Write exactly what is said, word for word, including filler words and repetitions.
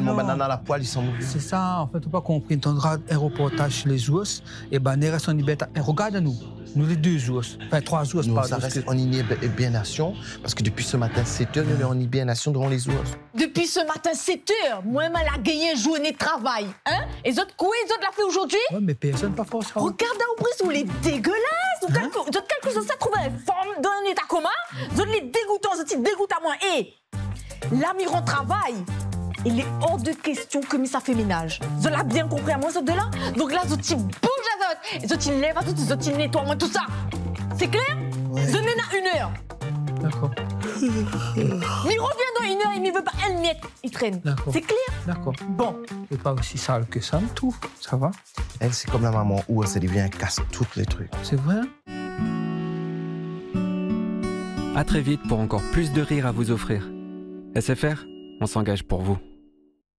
mon banane à la poêle, ils sont mauvais. C'est ça, en fait, tu n'as pas compris. Tu auras un reportage sur les ours, et ben, nous restons en liberté. Regarde-nous, nous les deux ours, enfin trois ours, Nous, pardon. ça reste que... en hibernation, parce que depuis ce matin, sept heures, nous sommes en hibernation devant les ours. Depuis ce matin, sept heures, moi, je l'ai gagné une journée de travail. Hein? Et les autres, quoi, les autres l'ont fait aujourd'hui? Oui, mais personne pas forcément. Regarde au bris, vous les dégueulasses. Vous Hein? autres, quelque chose, ça trouve une forme dans un état commun. Vous autres, les dégoûtants, vous autres, ils dégoûtent à moi. Et l'amiron travail. Il est hors de question que ça fait ménage. Vous l'avez bien compris à moi, ce deux-là? Donc là, vous autres, ils bougent à autres. Les autres, ils lèvent à toutes, les autres, ils nettoient moi, tout ça. C'est clair? Ouais. Vous donnez là une heure. D'accord. Mais il revient dans une heure, il ne veut pas une miette. Il traîne. D'accord. C'est clair? D'accord. Bon. C'est pas aussi sale que ça, tout. Ça va? Elle, c'est comme la maman où ça devient, elle casse tous les trucs. C'est vrai? À très vite pour encore plus de rire à vous offrir. S F R, on s'engage pour vous.